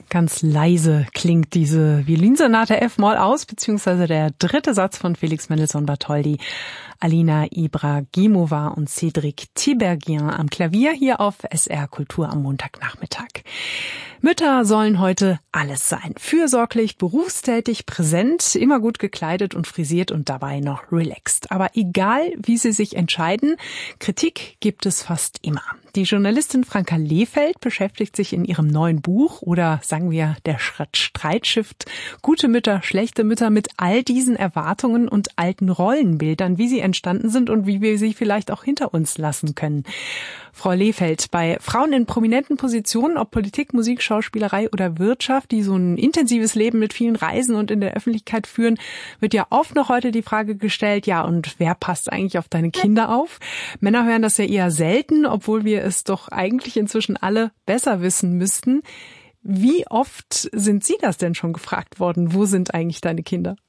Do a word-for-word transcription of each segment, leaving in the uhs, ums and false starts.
Ganz leise klingt diese Violinsonate F-Moll aus, beziehungsweise der dritte Satz von Felix Mendelssohn Bartholdy. Alina Ibragimova und Cédric Tiberghien am Klavier hier auf S R Kultur am Montagnachmittag. Mütter sollen heute alles sein. Fürsorglich, berufstätig, präsent, immer gut gekleidet und frisiert und dabei noch relaxed. Aber egal, wie sie sich entscheiden, Kritik gibt es fast immer. Die Journalistin Franka Lehfeldt beschäftigt sich in ihrem neuen Buch oder sagen wir der Streitschiff Gute Mütter, schlechte Mütter mit all diesen Erwartungen und alten Rollenbildern, wie sie entstanden sind und wie wir sie vielleicht auch hinter uns lassen können. Frau Lehfeldt, bei Frauen in prominenten Positionen, ob Politik, Musik, Schauspielerei oder Wirtschaft, die so ein intensives Leben mit vielen Reisen und in der Öffentlichkeit führen, wird ja oft noch heute die Frage gestellt, ja, und wer passt eigentlich auf deine Kinder auf? Männer hören das ja eher selten, obwohl wir es doch eigentlich inzwischen alle besser wissen müssten. Wie oft sind Sie das denn schon gefragt worden? Wo sind eigentlich deine Kinder?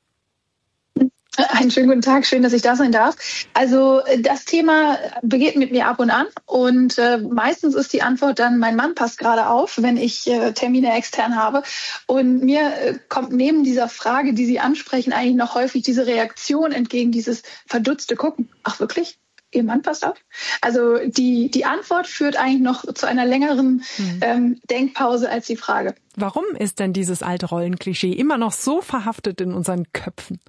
Einen schönen guten Tag, schön, dass ich da sein darf. Also das Thema begeht mit mir ab und an und äh, meistens ist die Antwort dann, mein Mann passt gerade auf, wenn ich äh, Termine extern habe. Und mir äh, kommt neben dieser Frage, die Sie ansprechen, eigentlich noch häufig diese Reaktion entgegen, dieses verdutzte Gucken. Ach wirklich? Ihr Mann passt auf? Also die, die Antwort führt eigentlich noch zu einer längeren mhm. ähm, Denkpause als die Frage. Warum ist denn dieses alte Rollenklischee immer noch so verhaftet in unseren Köpfen?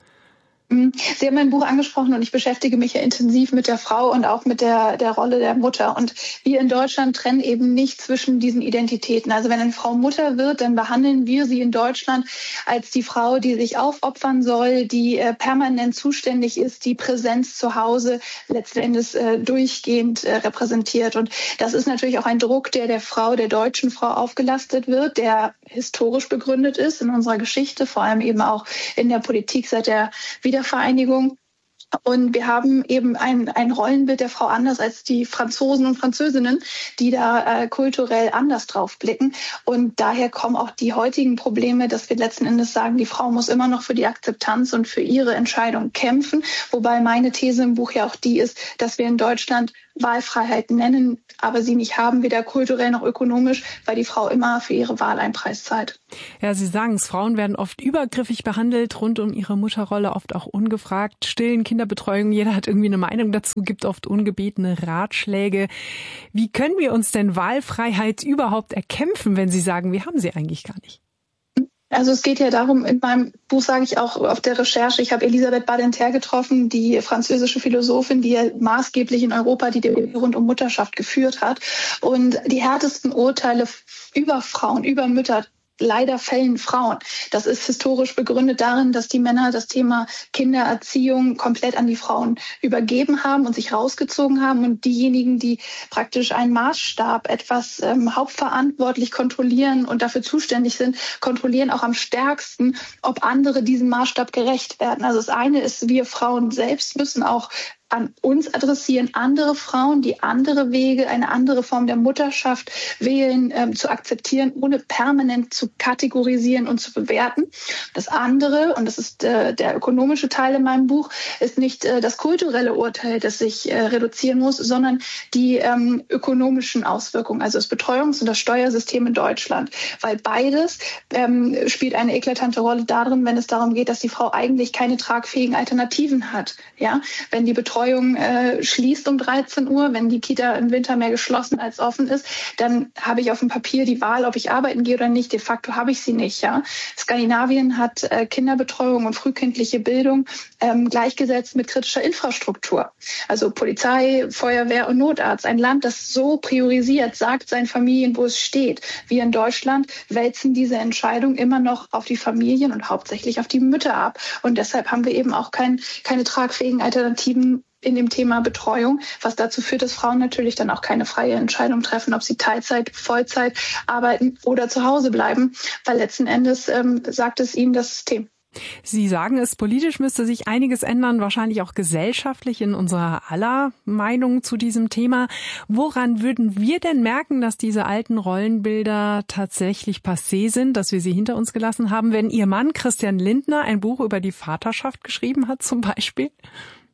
Sie haben mein Buch angesprochen und ich beschäftige mich ja intensiv mit der Frau und auch mit der, der Rolle der Mutter. Und wir in Deutschland trennen eben nicht zwischen diesen Identitäten. Also wenn eine Frau Mutter wird, dann behandeln wir sie in Deutschland als die Frau, die sich aufopfern soll, die äh, permanent zuständig ist, die Präsenz zu Hause letzten Endes äh, durchgehend äh, repräsentiert. Und das ist natürlich auch ein Druck, der der Frau, der deutschen Frau aufgelastet wird, der historisch begründet ist in unserer Geschichte, vor allem eben auch in der Politik seit der Wiedervereinigung. Vereinigung. Und wir haben eben ein, ein Rollenbild der Frau anders als die Franzosen und Französinnen, die da äh, kulturell anders drauf blicken. Und daher kommen auch die heutigen Probleme, dass wir letzten Endes sagen, die Frau muss immer noch für die Akzeptanz und für ihre Entscheidung kämpfen. Wobei meine These im Buch ja auch die ist, dass wir in Deutschland Wahlfreiheit nennen, aber sie nicht haben, weder kulturell noch ökonomisch, weil die Frau immer für ihre Wahl einen Preis zahlt. Ja, Sie sagen es, Frauen werden oft übergriffig behandelt, rund um ihre Mutterrolle, oft auch ungefragt. Stillen, Kinderbetreuung, jeder hat irgendwie eine Meinung dazu, gibt oft ungebetene Ratschläge. Wie können wir uns denn Wahlfreiheit überhaupt erkämpfen, wenn Sie sagen, wir haben sie eigentlich gar nicht? Also es geht ja darum, in meinem Buch sage ich auch auf der Recherche, ich habe Elisabeth Badinter getroffen, die französische Philosophin, die ja maßgeblich in Europa die Debatte rund um Mutterschaft geführt hat. Und die härtesten Urteile über Frauen, über Mütter, leider fällen Frauen. Das ist historisch begründet darin, dass die Männer das Thema Kindererziehung komplett an die Frauen übergeben haben und sich rausgezogen haben. Und diejenigen, die praktisch einen Maßstab etwas ähm, hauptverantwortlich kontrollieren und dafür zuständig sind, kontrollieren auch am stärksten, ob andere diesem Maßstab gerecht werden. Also das eine ist, wir Frauen selbst müssen auch an uns adressieren, andere Frauen, die andere Wege, eine andere Form der Mutterschaft wählen, ähm, zu akzeptieren, ohne permanent zu kategorisieren und zu bewerten. Das andere, und das ist äh, der ökonomische Teil in meinem Buch, ist nicht äh, das kulturelle Urteil, das sich äh, reduzieren muss, sondern die ähm, ökonomischen Auswirkungen, also das Betreuungs- und das Steuersystem in Deutschland. Weil beides ähm, spielt eine eklatante Rolle darin, wenn es darum geht, dass die Frau eigentlich keine tragfähigen Alternativen hat. Ja, wenn die Betreuung Betreuung äh, schließt um dreizehn Uhr, wenn die Kita im Winter mehr geschlossen als offen ist, dann habe ich auf dem Papier die Wahl, ob ich arbeiten gehe oder nicht. De facto habe ich sie nicht. Ja, Skandinavien hat äh, Kinderbetreuung und frühkindliche Bildung ähm, gleichgesetzt mit kritischer Infrastruktur. Also Polizei, Feuerwehr und Notarzt. Ein Land, das so priorisiert, sagt seinen Familien, wo es steht. Wir in Deutschland wälzen diese Entscheidung immer noch auf die Familien und hauptsächlich auf die Mütter ab. Und deshalb haben wir eben auch kein, keine tragfähigen Alternativen in dem Thema Betreuung, was dazu führt, dass Frauen natürlich dann auch keine freie Entscheidung treffen, ob sie Teilzeit, Vollzeit arbeiten oder zu Hause bleiben, weil letzten Endes ähm, sagt es ihnen das System. Sie sagen es, politisch müsste sich einiges ändern, wahrscheinlich auch gesellschaftlich in unserer aller Meinung zu diesem Thema. Woran würden wir denn merken, dass diese alten Rollenbilder tatsächlich passé sind, dass wir sie hinter uns gelassen haben, wenn Ihr Mann Christian Lindner ein Buch über die Vaterschaft geschrieben hat zum Beispiel?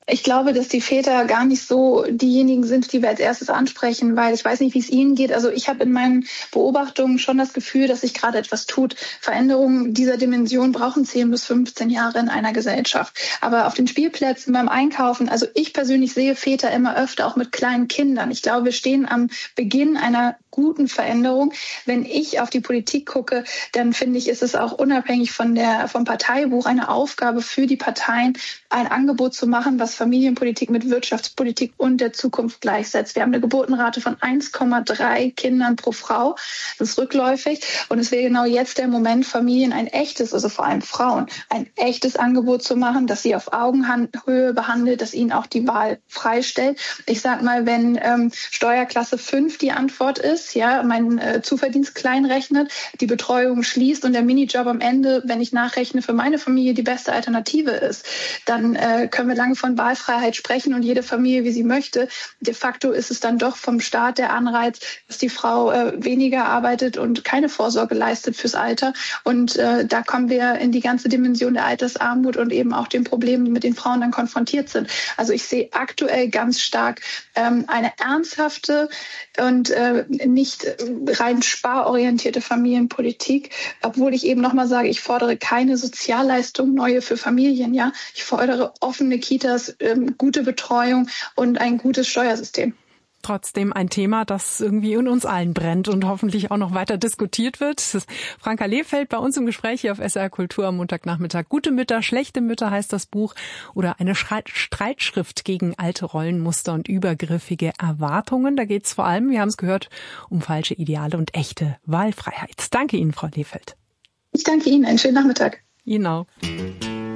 Ich glaube, dass die Väter gar nicht so diejenigen sind, die wir als erstes ansprechen, weil ich weiß nicht, wie es ihnen geht. Also ich habe in meinen Beobachtungen schon das Gefühl, dass sich gerade etwas tut. Veränderungen dieser Dimension brauchen zehn bis fünfzehn Jahre in einer Gesellschaft. Aber auf den Spielplätzen, beim Einkaufen, also ich persönlich sehe Väter immer öfter auch mit kleinen Kindern. Ich glaube, wir stehen am Beginn einer guten Veränderung. Wenn ich auf die Politik gucke, dann finde ich, ist es auch unabhängig von der, vom Parteibuch eine Aufgabe für die Parteien, ein Angebot zu machen, was Familienpolitik mit Wirtschaftspolitik und der Zukunft gleichsetzt. Wir haben eine Geburtenrate von eins Komma drei Kindern pro Frau. Das ist rückläufig. Und es wäre genau jetzt der Moment, Familien ein echtes, also vor allem Frauen, ein echtes Angebot zu machen, das sie auf Augenhöhe behandelt, das ihnen auch die Wahl freistellt. Ich sag mal, wenn ähm, Steuerklasse fünf die Antwort ist, ja, mein äh, Zuverdienst kleinrechnet, die Betreuung schließt und der Minijob am Ende, wenn ich nachrechne, für meine Familie die beste Alternative ist, dann äh, können wir lange von Wahlfreiheit sprechen und jede Familie, wie sie möchte. De facto ist es dann doch vom Staat der Anreiz, dass die Frau äh, weniger arbeitet und keine Vorsorge leistet fürs Alter. Und äh, da kommen wir in die ganze Dimension der Altersarmut und eben auch den Problemen, die mit den Frauen dann konfrontiert sind. Also ich sehe aktuell ganz stark ähm, eine ernsthafte und äh, nicht rein sparorientierte Familienpolitik, obwohl ich eben nochmal sage, ich fordere keine Sozialleistung neue für Familien. Ja, ich fordere offene Kitas, ähm, gute Betreuung und ein gutes Steuersystem. Trotzdem ein Thema, das irgendwie in uns allen brennt und hoffentlich auch noch weiter diskutiert wird. Das ist Franka Lehfeldt bei uns im Gespräch hier auf S R Kultur am Montagnachmittag. Gute Mütter, schlechte Mütter heißt das Buch oder eine Streitschrift gegen alte Rollenmuster und übergriffige Erwartungen. Da geht es vor allem, wir haben es gehört, um falsche Ideale und echte Wahlfreiheit. Danke Ihnen, Frau Lehfeldt. Ich danke Ihnen. Einen schönen Nachmittag. Ihnen auch.